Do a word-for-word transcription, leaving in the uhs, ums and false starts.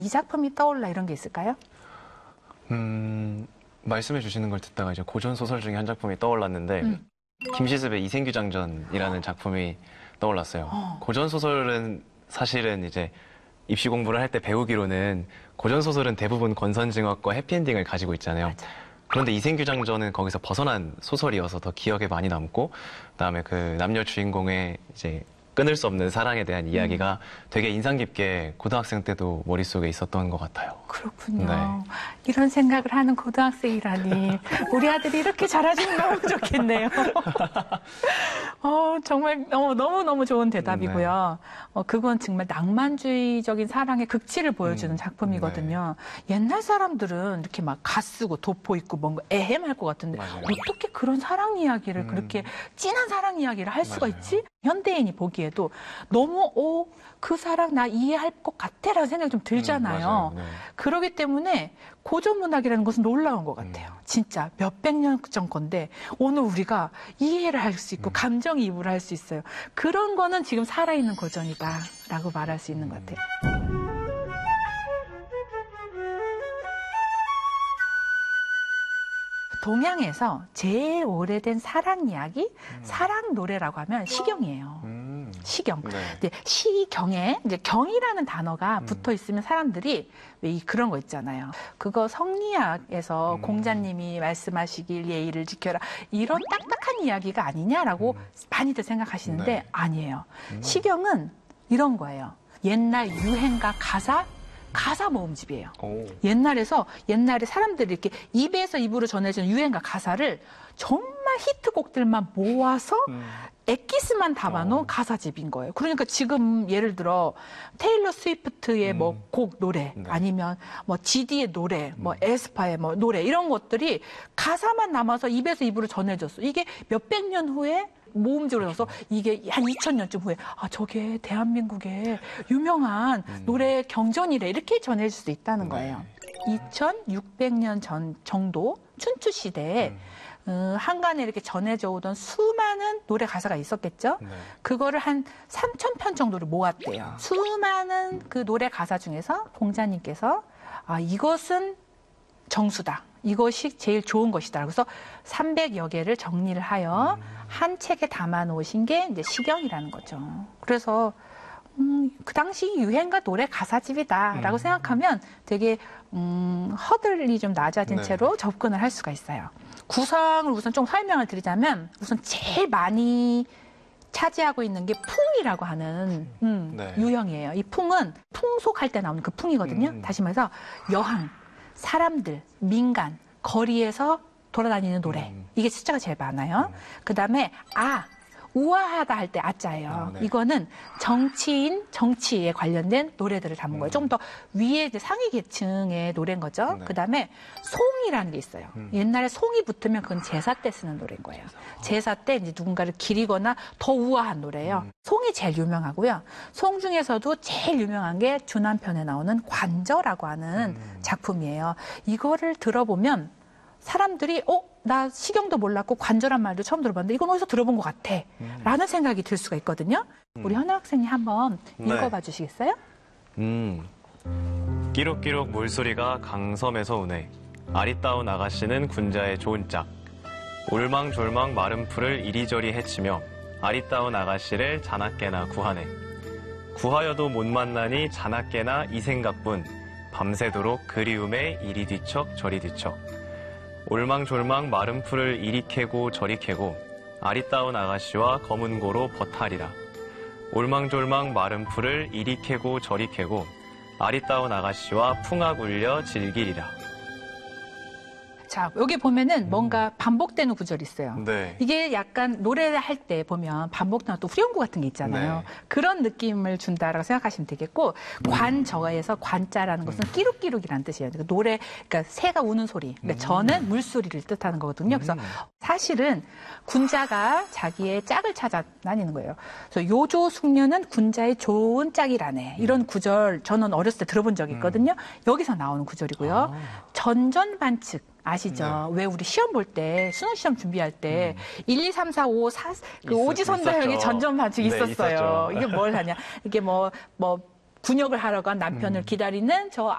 이 작품이 떠올라 이런 게 있을까요? 음, 말씀해 주시는 걸 듣다가 이제 고전 소설 중에 한 작품이 떠올랐는데 음. 김시습의 이생규장전이라는 작품이 떠올랐어요. 어. 고전 소설은 사실은 이제 입시 공부를 할 때 배우기로는 고전 소설은 대부분 권선징악과 해피엔딩을 가지고 있잖아요. 맞아. 그런데 이생규장전은 거기서 벗어난 소설이어서 더 기억에 많이 남고, 그다음에 그 남녀 주인공의 이제 끊을 수 없는 사랑에 대한 이야기가 음. 되게 인상 깊게 고등학생 때도 머릿속에 있었던 것 같아요. 그렇군요. 네. 이런 생각을 하는 고등학생이라니 우리 아들이 이렇게 잘하시면 너무 좋겠네요. 어, 정말 어, 너무너무 좋은 대답이고요. 네. 어, 그건 정말 낭만주의적인 사랑의 극치를 보여주는 음. 작품이거든요. 네. 옛날 사람들은 이렇게 막 가쓰고 도포 있고 뭔가 애헴할 것 같은데 맞아요. 어떻게 그런 사랑 이야기를 음. 그렇게 진한 사랑 이야기를 할 수가 맞아요. 있지? 현대인이 보기에도 너무 오, 그 사랑 나 이해할 것 같아라는 생각이 좀 들잖아요. 음, 네. 그렇기 때문에 고전 문학이라는 것은 놀라운 것 같아요. 음. 진짜 몇백 년 전 건데 오늘 우리가 이해를 할 수 있고 음. 감정이입을 할 수 있어요. 그런 거는 지금 살아있는 고전이다라고 말할 수 있는 것 같아요. 동양에서 제일 오래된 사랑 이야기, 음. 사랑 노래라고 하면 시경이에요. 음. 시경. 네. 이제 시경에 이제 경이라는 단어가 음. 붙어 있으면 사람들이 왜 그런 거 있잖아요. 그거 성리학에서 음. 공자님이 말씀하시길 예의를 지켜라 이런 딱딱한 이야기가 아니냐라고 음. 많이들 생각하시는데 네. 아니에요. 음. 시경은 이런 거예요. 옛날 유행가 가사. 가사 모음집이에요. 오. 옛날에서 옛날에 사람들이 이렇게 입에서 입으로 전해지는 유행가 가사를 정말 히트곡들만 모아서 음. 엑기스만 담아놓은 오. 가사집인 거예요. 그러니까 지금 예를 들어 테일러 스위프트의 음. 뭐 곡 노래 네. 아니면 뭐 지디의 노래, 음. 뭐 에스파의 뭐 노래 이런 것들이 가사만 남아서 입에서 입으로 전해졌어. 이게 몇백 년 후에 모음집으로 넣어서 이게 한 이천 년쯤 후에 아 저게 대한민국의 유명한 음. 노래 경전이래 이렇게 전해질 수 있다는 거예요. 네. 이천육백 년 전 정도 춘추 시대에 음. 어, 한간에 이렇게 전해져 오던 수많은 노래 가사가 있었겠죠. 네. 그거를 한 삼천 편 정도를 모았대요. 수많은 그 노래 가사 중에서 공자님께서 아 이것은 정수다. 이것이 제일 좋은 것이다. 그래서 삼백여 개를 정리를 하여 음. 한 책에 담아 놓으신 게 이제 시경이라는 거죠. 그래서 음, 그 당시 유행가 노래 가사집이다라고 음. 생각하면 되게 음, 허들이 좀 낮아진 네. 채로 접근을 할 수가 있어요. 구성을 우선 좀 설명을 드리자면 우선 제일 많이 차지하고 있는 게 풍이라고 하는 음, 네. 유형이에요. 이 풍은 풍속할 때 나오는 그 풍이거든요. 음. 다시 말해서 여항, 사람들, 민간, 거리에서 돌아다니는 노래. 음. 이게 숫자가 제일 많아요. 음. 그 다음에 아, 우아하다 할 때 아자예요. 아, 네. 이거는 정치인, 정치에 관련된 노래들을 담은 음. 거예요. 좀 더 위에 이제 상위 계층의 노래인 거죠. 네. 그 다음에 송이라는 게 있어요. 음. 옛날에 송이 붙으면 그건 제사 때 쓰는 노래인 거예요. 제사, 제사 때 이제 누군가를 기리거나 더 우아한 노래예요. 음. 송이 제일 유명하고요. 송 중에서도 제일 유명한 게 주남편에 나오는 관저라고 하는 음. 작품이에요. 이거를 들어보면 사람들이 어? 나 시경도 몰랐고 관저란 말도 처음 들어봤는데 이건 어디서 들어본 것 같아 음. 라는 생각이 들 수가 있거든요. 음. 우리 현우 학생이 한번 네. 읽어봐 주시겠어요? 음, 끼룩끼룩 물소리가 강섬에서 오네. 아리따운 아가씨는 군자의 좋은 짝. 올망졸망 마른 풀을 이리저리 헤치며 아리따운 아가씨를 자나깨나 구하네. 구하여도 못 만나니 자나깨나 이 생각뿐 밤새도록 그리움에 이리 뒤척 저리 뒤척. 올망졸망 마른 풀을 이리 캐고 저리 캐고 아리따운 아가씨와 검은 고로 버탈이라. 올망졸망 마른 풀을 이리 캐고 저리 캐고 아리따운 아가씨와 풍악 울려 즐기리라. 자, 여기 보면은 뭔가 반복되는 구절이 있어요. 네. 이게 약간 노래할 때 보면 반복되는 또 후렴구 같은 게 있잖아요. 네. 그런 느낌을 준다라고 생각하시면 되겠고, 관저에서 관자라는 것은 음. 끼룩끼룩이라는 뜻이에요. 그러니까 노래, 그러니까 새가 우는 소리. 그러니까 음. 저는 물소리를 뜻하는 거거든요. 그래서 음. 사실은 군자가 자기의 짝을 찾아 다니는 거예요. 그래서 요조 숙녀는 군자의 좋은 짝이라네. 이런 구절 저는 어렸을 때 들어본 적이 있거든요. 음. 여기서 나오는 구절이고요. 아. 전전반측. 아시죠? 네. 왜 우리 시험 볼 때, 수능 시험 준비할 때, 음. 일, 이, 삼, 사, 오, 사, 그 오지선다형이 전전반측 네, 있었어요. 있었죠. 이게 뭘 하냐. 이게 뭐, 뭐, 군역을 하러 간 남편을 음. 기다리는 저